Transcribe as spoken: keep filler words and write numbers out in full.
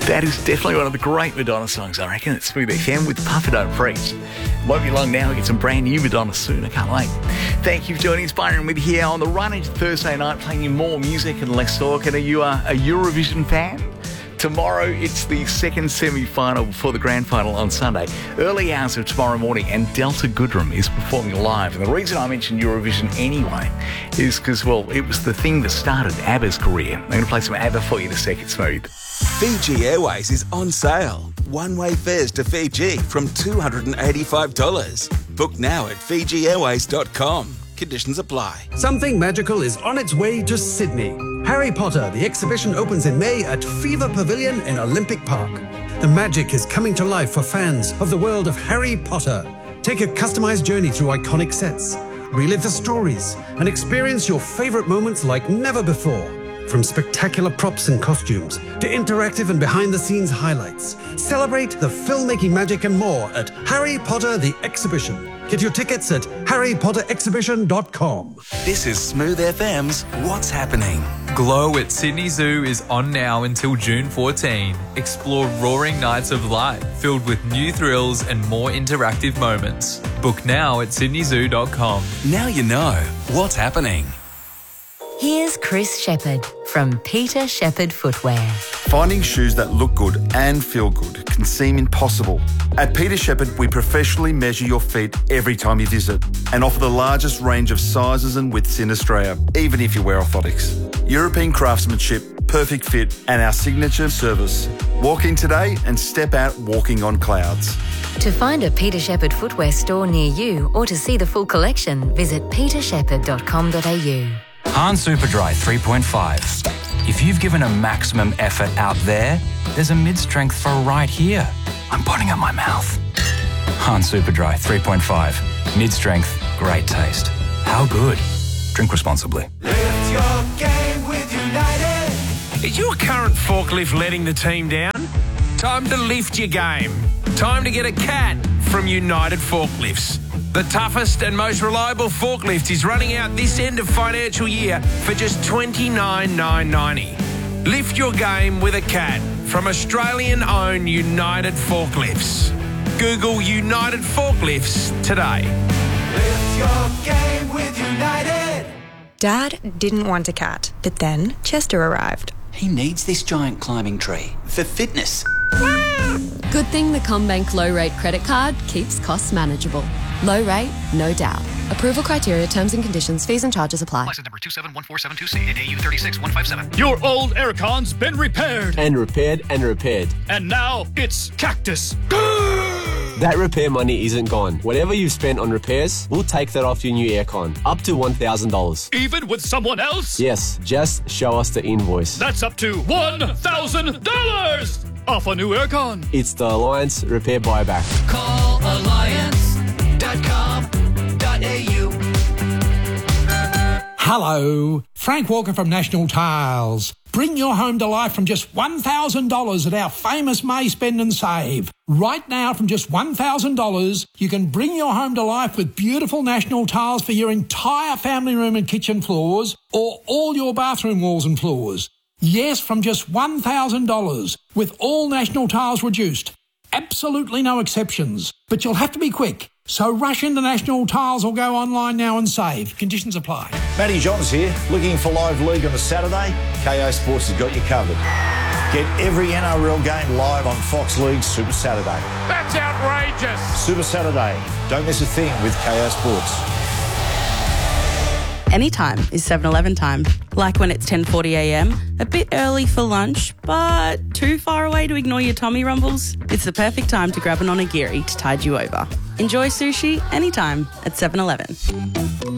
That is definitely one of the great Madonna songs, I reckon. It's Smooth F M with Puff It Don't Preach. Won't be long now. We get some brand new Madonna soon. I can't wait. Thank you for joining us. Byron with you here on the run into Thursday night, playing you more music and less talk. And are you a, a Eurovision fan? Tomorrow, it's the second semi-final before the grand final on Sunday. Early hours of tomorrow morning, and Delta Goodrem is performing live. And the reason I mentioned Eurovision anyway is because, well, it was the thing that started ABBA's career. I'm going to play some ABBA for you in a second, Smooth. Fiji Airways is on sale. One-way fares to Fiji from two hundred eighty-five dollars. Book now at fiji airways dot com. Conditions apply. Something magical is on its way to Sydney. Harry Potter, the exhibition opens in May at Fever Pavilion in Olympic Park. The magic is coming to life for fans of the world of Harry Potter. Take a customized journey through iconic sets, relive the stories, and experience your favorite moments like never before. From spectacular props and costumes to interactive and behind-the-scenes highlights, celebrate the filmmaking magic and more at Harry Potter the Exhibition. Get your tickets at harry potter exhibition dot com. This is Smooth F M's What's Happening. Glow at Sydney Zoo is on now until June fourteenth. Explore roaring nights of light filled with new thrills and more interactive moments. Book now at sydney zoo dot com. Now you know what's happening. Here's Chris Shepherd from Peter Shepherd Footwear. Finding shoes that look good and feel good can seem impossible. At Peter Shepherd, we professionally measure your feet every time you visit and offer the largest range of sizes and widths in Australia, even if you wear orthotics. European craftsmanship, perfect fit, and our signature service. Walk in today and step out walking on clouds. To find a Peter Shepherd Footwear store near you or to see the full collection, visit peter shepherd dot com dot a u. Hahn Superdry three point five. If you've given a maximum effort out there, there's a mid-strength for right here. I'm putting up my mouth. Hahn Superdry three point five. Mid-strength, great taste. How good? Drink responsibly. Lift your game with United. Is your current forklift letting the team down? Time to lift your game. Time to get a cat from United Forklifts. The toughest and most reliable forklift is running out this end of financial year for just twenty-nine thousand nine hundred ninety. Lift your game with a cat from Australian-owned United Forklifts. Google United Forklifts today. Lift your game with United. Dad didn't want a cat, but then Chester arrived. He needs this giant climbing tree for fitness. Good thing the CommBank low rate credit card keeps costs manageable. Low rate, no doubt. Approval criteria, terms and conditions, fees and charges apply. License number two seven one four seven two C and A U three six one five seven. Your old aircon's been repaired. And repaired and repaired. And now it's Cactus. That repair money isn't gone. Whatever you've spent on repairs, we'll take that off your new aircon. Up to one thousand dollars. Even with someone else? Yes, just show us the invoice. That's up to one thousand dollars off a new aircon. It's the Alliance Repair Buyback. Call alliance dot com dot a u. Hello, Frank Walker from National Tiles. Bring your home to life from just one thousand dollars at our famous May Spend and Save. Right now, from just one thousand dollars, you can bring your home to life with beautiful National Tiles for your entire family room and kitchen floors or all your bathroom walls and floors. Yes, from just one thousand dollars, with all National Tiles reduced. Absolutely no exceptions, but you'll have to be quick. So rush into National Tiles or go online now and save. Conditions apply. Matty Johns here. Looking for live league on a Saturday? K O Sports has got you covered. Get every N R L game live on Fox League Super Saturday. That's outrageous. Super Saturday. Don't miss a thing with K O Sports. Anytime is seven eleven time. Like when it's ten forty a m, a bit early for lunch, but too far away to ignore your tummy rumbles? It's the perfect time to grab an onigiri to tide you over. Enjoy sushi anytime at seven eleven.